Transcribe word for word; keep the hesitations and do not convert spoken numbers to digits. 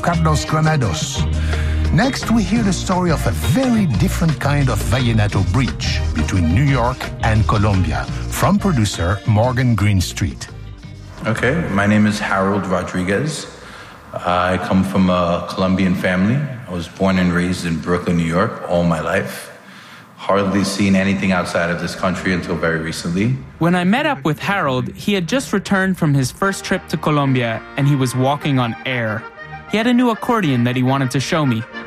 Carlos Granados. Next, we hear the story of a very different kind of vallenato bridge between New York and Colombia from producer Morgan Greenstreet. Okay, my name is Harold Rodriguez. I come from a Colombian family. I was born and raised in Brooklyn, New York, all my life. Hardly seen anything outside of this country until very recently. When I met up with Harold, he had just returned from his first trip to Colombia, and he was walking on air. He had a new accordion that he wanted to show me.